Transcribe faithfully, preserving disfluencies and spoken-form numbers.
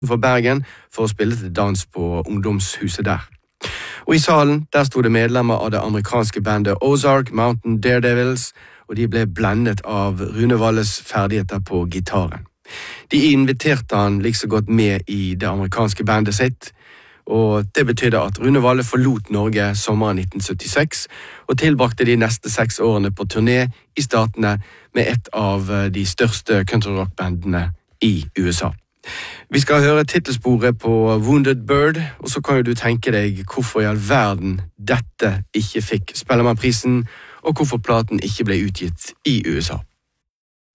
for Bergen for å spille til dans på ungdomshuset der. Og i salen, der stod det medlemmer av det amerikanske bandet Ozark Mountain Daredevils, og de ble blendet av Rune Valles ferdigheter på gitaren. De inviterte han liksom godt med i det amerikanske bandet sitt, og det betydde at Rune Valle forlot Norge sommeren nitten syttiseks, og tilbrakte de neste seks årene på turné i statene med et av de største countryrockbandene i U S A. Vi skal høre titelsporet på Wounded Bird, og så kan jo du tenke deg hvorfor i all verden dette ikke fikk Spellemannprisen, og hvorfor platen ikke ble utgitt i U S A.